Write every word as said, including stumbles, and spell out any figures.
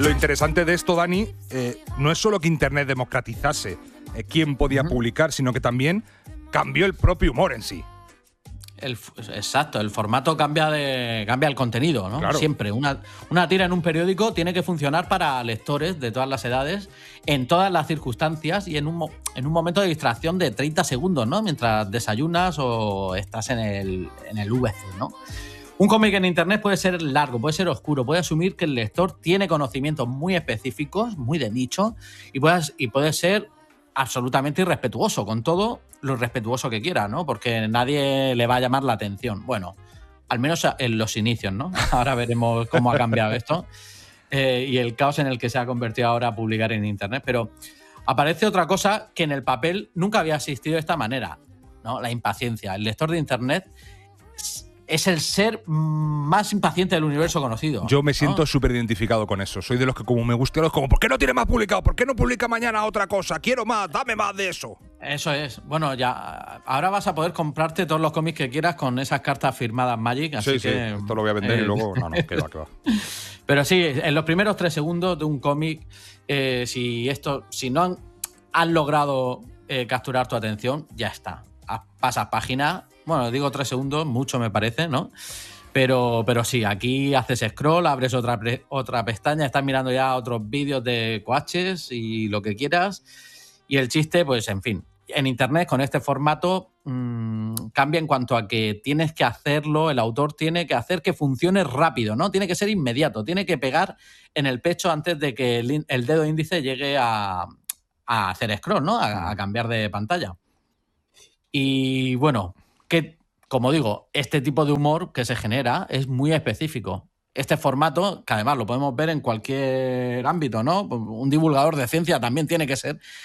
Lo interesante de esto, Dani, eh, no es solo que Internet democratizase eh, quién podía uh-huh. publicar, sino que también cambió el propio humor en sí. El, exacto, el formato cambia de cambia el contenido, ¿no? Claro. Siempre. Una, una tira en un periódico tiene que funcionar para lectores de todas las edades, en todas las circunstancias y en un, en un momento de distracción de treinta segundos, ¿no? Mientras desayunas o estás en el, en el V C, ¿no? Un cómic en Internet puede ser largo, puede ser oscuro, puede asumir que el lector tiene conocimientos muy específicos, muy de nicho, y puede, y puede ser absolutamente irrespetuoso, con todo lo irrespetuoso que quiera, ¿no? Porque nadie le va a llamar la atención. Bueno, al menos en los inicios, ¿no? Ahora veremos cómo ha cambiado esto eh, y el caos en el que se ha convertido ahora a publicar en Internet. Pero aparece otra cosa que en el papel nunca había existido de esta manera, ¿no? La impaciencia. El lector de Internet es el ser más impaciente del universo conocido. Yo me siento ¿no? súper identificado con eso. Soy de los que como me gusta, los como, ¿por qué no tiene más publicado? ¿Por qué no publica mañana otra cosa? Quiero más, dame más de eso. Eso es. Bueno, ya ahora vas a poder comprarte todos los cómics que quieras con esas cartas firmadas Magic. Así sí, que, sí, esto lo voy a vender eh, y luego... No, no, que va, que va. Pero sí, en los primeros tres segundos de un cómic, eh, si, esto, si no han, han logrado eh, capturar tu atención, ya está. Pasas página... Bueno, digo tres segundos, mucho me parece, ¿no? Pero, pero sí, aquí haces scroll, abres otra, pre, otra pestaña, estás mirando ya otros vídeos de coaches y lo que quieras. Y el chiste, pues, en fin, en Internet con este formato mmm, cambia en cuanto a que tienes que hacerlo, el autor tiene que hacer que funcione rápido, ¿no? Tiene que ser inmediato, tiene que pegar en el pecho antes de que el, el dedo índice llegue a, a hacer scroll, ¿no? A, a cambiar de pantalla. Y bueno... que, como digo, este tipo de humor que se genera es muy específico. Este formato, que además lo podemos ver en cualquier ámbito, ¿no? Un divulgador de ciencia también tiene que ser